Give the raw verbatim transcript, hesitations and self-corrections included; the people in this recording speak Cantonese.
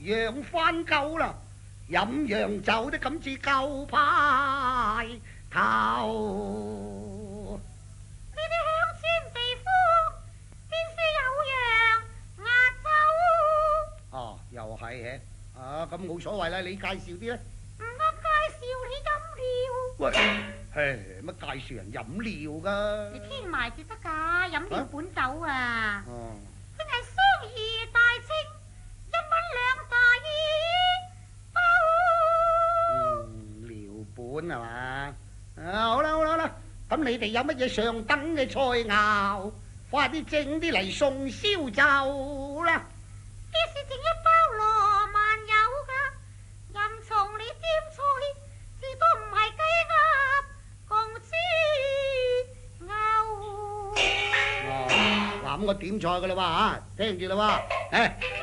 釀翻夠啦，飲洋酒都咁至夠派頭。 呢啲鄉村地方邊處有洋壓酒？ 哦，又係嘅，啊咁冇所謂啦，你介紹啲咧。 唔啱介紹你飲料。 喂，唉，乜介紹人飲料噶？ 你編埋至得㗎，飲料本酒啊。 哦。 真係雙二大清，一蚊兩大二包。 嗯，料本係嘛？啊，好啦好啦好啦，咁你哋有乜嘢上等嘅菜肴，快啲整啲嚟送燒酒啦！ 啲是整一包羅曼友㗎，任從你點菜，至多唔係雞鴨共豬牛。 哦，嗱咁我點菜㗎啦喎嚇，聽住啦喎，誒。